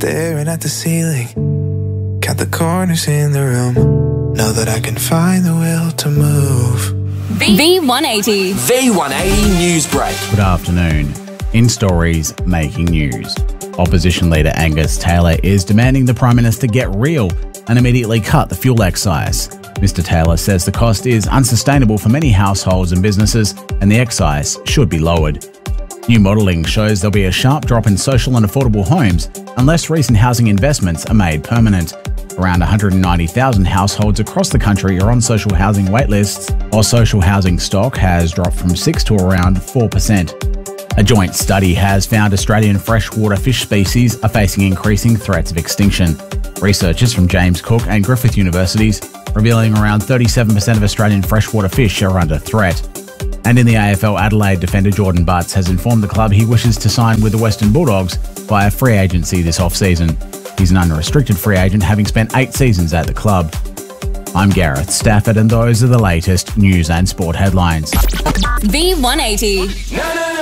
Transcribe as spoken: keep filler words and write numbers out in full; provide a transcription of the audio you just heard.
staring at the ceiling. Count the corners in the room. Know that I can find the will to move. V one eighty. V one eighty News Break. Good afternoon. In stories making news, Opposition leader Angus Taylor is demanding the Prime Minister get real and immediately cut the fuel excise. Mister Taylor says the cost is unsustainable for many households and businesses and the excise should be lowered. New modelling shows there'll be a sharp drop in social and affordable homes unless recent housing investments are made permanent. Around one hundred ninety thousand households across the country are on social housing waitlists, while social housing stock has dropped from six to around four percent. A joint study has found Australian freshwater fish species are facing increasing threats of extinction. Researchers from James Cook and Griffith Universities revealing around thirty-seven percent of Australian freshwater fish are under threat. And in the A F L, Adelaide defender Jordan Butts has informed the club he wishes to sign with the Western Bulldogs via free agency this off-season. He's an unrestricted free agent, having spent eight seasons at the club. I'm Gareth Stafford, and those are the latest news and sport headlines. V one eighty. No, no, no.